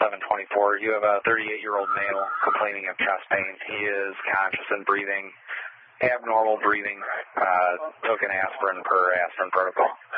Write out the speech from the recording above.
1124. You have a 38-year-old male complaining of chest pain. He is conscious and breathing, abnormal breathing. Took an aspirin per aspirin protocol.